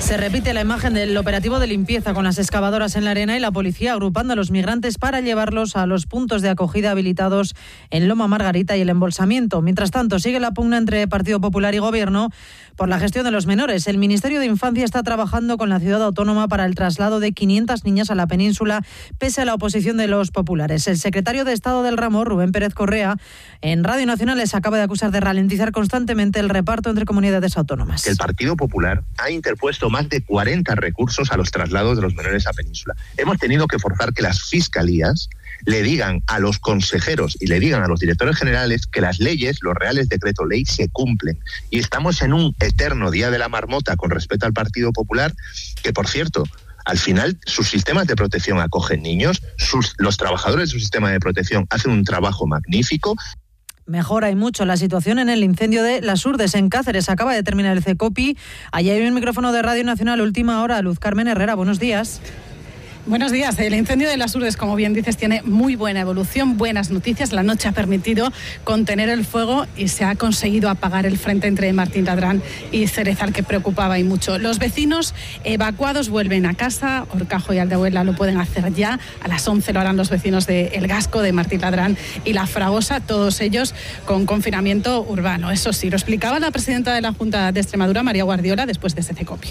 Se repite la imagen del operativo de limpieza con las excavadoras en la arena y la policía agrupando a los migrantes para llevarlos a los puntos de acogida habilitados en Loma Margarita y el embolsamiento. Mientras tanto, sigue la pugna entre Partido Popular y Gobierno por la gestión de los menores. El Ministerio de Infancia está trabajando con la ciudad autónoma para el traslado de 500 niñas a la península, pese a la oposición de los populares. El secretario de Estado del ramo, Rubén Pérez Correa, en Radio Nacional les acaba de acusar de ralentizar constantemente el reparto entre comunidades autónomas. El Partido Popular ha interpuesto más de 40 recursos a los traslados de los menores a península. Hemos tenido que forzar que las fiscalías le digan a los consejeros y le digan a los directores generales que las leyes, los reales decreto ley, se cumplen. Y estamos en un eterno día de la marmota con respecto al Partido Popular, que por cierto, al final sus sistemas de protección acogen niños, los trabajadores de su sistema de protección hacen un trabajo magnífico. Mejora y mucho la situación en el incendio de Las Urdes, en Cáceres. Acaba de terminar el CECOPI. Allí hay un micrófono de Radio Nacional, última hora. Luz Carmen Herrera, buenos días. Buenos días. El incendio de Las Urdes, como bien dices, tiene muy buena evolución, buenas noticias. La noche ha permitido contener el fuego y se ha conseguido apagar el frente entre Martín Ladrán y Cerezal, que preocupaba y mucho. Los vecinos evacuados vuelven a casa. Horcajo y Aldehuela lo pueden hacer ya. A las 11 lo harán los vecinos de El Gasco, de Martín Ladrán y La Fragosa, todos ellos con confinamiento urbano. Eso sí, lo explicaba la presidenta de la Junta de Extremadura, María Guardiola, después de ese CECOPI.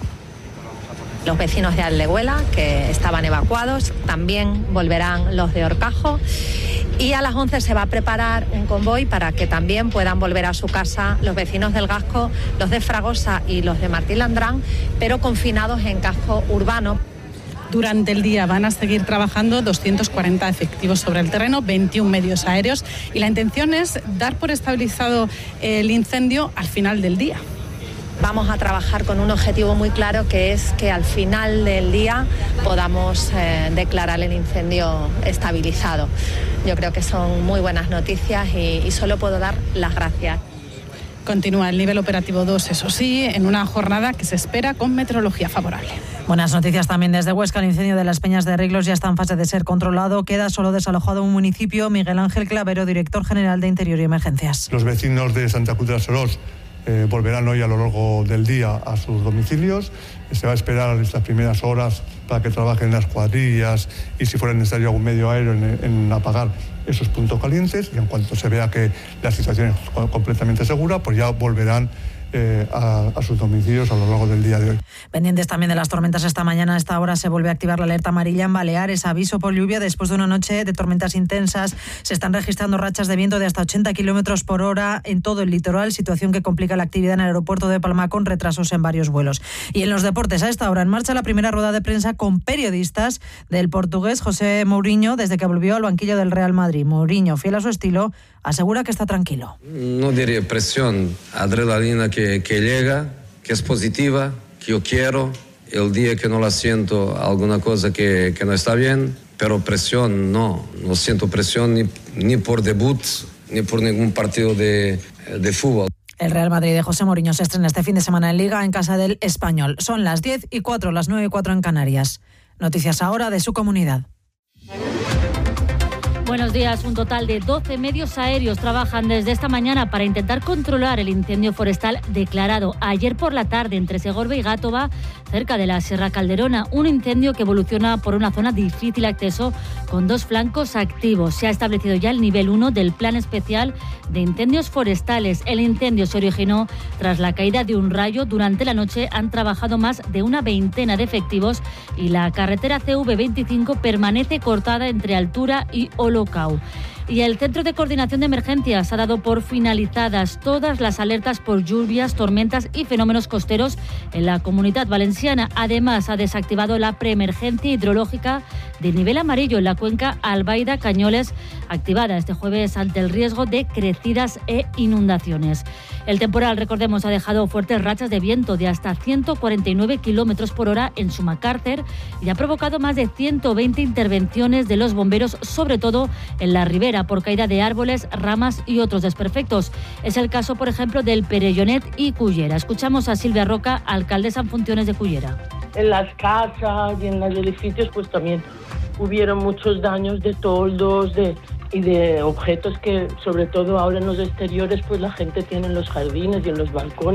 Los vecinos de Aldehuela, que estaban evacuados, también volverán los de Horcajo. Y a las 11 se va a preparar un convoy para que también puedan volver a su casa los vecinos del Gasco, los de Fragosa y los de Martín Ladrán, pero confinados en casco urbano. Durante el día van a seguir trabajando 240 efectivos sobre el terreno, 21 medios aéreos, y la intención es dar por estabilizado el incendio al final del día. Vamos a trabajar con un objetivo muy claro, que es que al final del día podamos declarar el incendio estabilizado. Yo creo que son muy buenas noticias y solo puedo dar las gracias. Continúa el nivel operativo 2, eso sí, en una jornada que se espera con meteorología favorable. Buenas noticias también desde Huesca. El incendio de las Peñas de Riglos ya está en fase de ser controlado. Queda solo desalojado un municipio. Miguel Ángel Clavero, director general de Interior y Emergencias. Los vecinos de Santa Cruz de la Serós volverán hoy a lo largo del día a sus domicilios. Se va a esperar estas primeras horas para que trabajen las cuadrillas y, si fuera necesario, algún medio aéreo en apagar esos puntos calientes, y en cuanto se vea que la situación es completamente segura, pues ya volverán a sus domicilios a lo largo del día de hoy. Pendientes también de las tormentas esta mañana. A esta hora se vuelve a activar la alerta amarilla en Baleares, aviso por lluvia después de una noche de tormentas intensas. Se están registrando rachas de viento de hasta 80 kilómetros por hora en todo el litoral, situación que complica la actividad en el aeropuerto de Palma, con retrasos en varios vuelos. Y en los deportes, a esta hora en marcha la primera rueda de prensa con periodistas del portugués José Mourinho desde que volvió al banquillo del Real Madrid. Mourinho, fiel a su estilo, asegura que está tranquilo. No diría presión, adrenalina que llega, que es positiva, que yo quiero. El día que no la siento, alguna cosa que no está bien, pero presión no siento presión ni por debut, ni por ningún partido de fútbol. El Real Madrid de José Mourinho se estrena este fin de semana en Liga en casa del Español. Son las 10:04, las 9:04 en Canarias. Noticias ahora de su comunidad. Buenos días. Un total de 12 medios aéreos trabajan desde esta mañana para intentar controlar el incendio forestal declarado ayer por la tarde entre Segorbe y Gátova, cerca de la Sierra Calderona. Un incendio que evoluciona por una zona de difícil acceso con 2 flancos activos. Se ha establecido ya el nivel 1 del Plan Especial de Incendios Forestales. El incendio se originó tras la caída de un rayo. Durante la noche han trabajado más de una veintena de efectivos y la carretera CV25 permanece cortada entre Altura y Olocau. Y el Centro de Coordinación de Emergencias ha dado por finalizadas todas las alertas por lluvias, tormentas y fenómenos costeros en la Comunidad Valenciana. Además, ha desactivado la preemergencia hidrológica de nivel amarillo en la cuenca Albaida-Cañoles, activada este jueves ante el riesgo de crecidas e inundaciones. El temporal, recordemos, ha dejado fuertes rachas de viento de hasta 149 kilómetros por hora en Sumacárcer y ha provocado más de 120 intervenciones de los bomberos, sobre todo en la ribera, por caída de árboles, ramas y otros desperfectos. Es el caso, por ejemplo, del Perellonet y Cullera. Escuchamos a Silvia Roca, alcaldesa en funciones de Cullera. En las casas y en los edificios pues también hubieron muchos daños de toldos y de objetos que, sobre todo ahora en los exteriores, pues la gente tiene en los jardines y en los balcones.